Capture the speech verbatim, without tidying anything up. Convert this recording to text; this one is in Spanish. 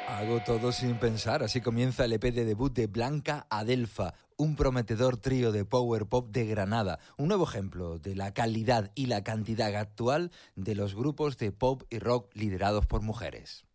Hago todo sin pensar, así comienza el E P de debut de Blanca Adelfa, un prometedor trío de power pop de Granada, un nuevo ejemplo de la calidad y la cantidad actual de los grupos de pop y rock liderados por mujeres.